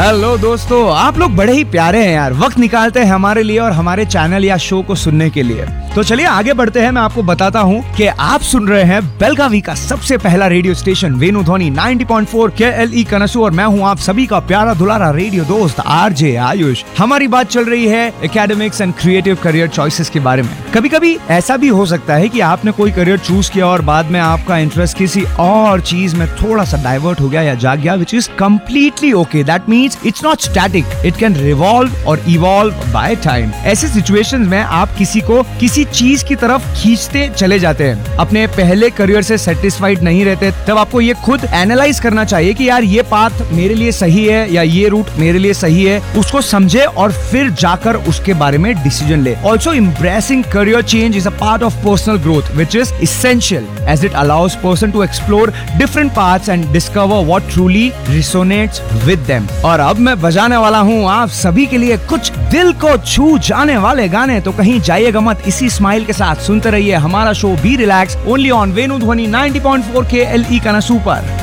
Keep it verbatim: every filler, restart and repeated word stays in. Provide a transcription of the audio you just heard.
Hello दोस्तों, आप लोग बड़े ही प्यारे हैं यार, वक्त निकालते हैं हमारे लिए और हमारे चैनल या शो को सुनने के लिए। तो चलिए आगे बढ़ते हैं। मैं आपको बताता हूँ कि आप सुन रहे हैं बेलगावी का सबसे पहला रेडियो स्टेशन वेणु ध्वनि नब्बे पॉइंट चार के एल ई कनसू और मैं हूँ आप सभी का प्यारा दुलारा रेडियो दोस्त आरजे आयुष। हमारी बात चल रही है academics and creative career choices के बारे में। कभी कभी ऐसा भी हो सकता है कि आपने कोई करियर चूज किया और बाद में आपका इंटरेस्ट किसी और चीज में थोड़ा सा डाइवर्ट हो गया या जाग गया, which is completely okay. That means it's not static, it can revolve और इवॉल्व बाय टाइम। ऐसे सिचुएशंस में आप किसी को किसी चीज की तरफ खींचते चले जाते हैं, अपने पहले करियर से सेटिस्फाइड नहीं रहते, तब आपको ये खुद एनालाइज करना चाहिए कि यार ये पाथ मेरे लिए सही है या ये रूट मेरे लिए सही है। उसको समझे और फिर जाकर उसके बारे में डिसीजन ले। Also embracing career change is a part of personal growth which is essential as it allows person to explore different paths and discover what truly रिसोनेट्स with them. और अब मैं बजाने वाला हूँ आप सभी के लिए कुछ दिल को छू जाने वाले गाने, तो कहीं जाइएगा मत। इसी स्माइल के साथ सुनते रहिए हमारा show be relax only on वेणु ध्वनि नब्बे पॉइंट चार के एल ई कनसू पर।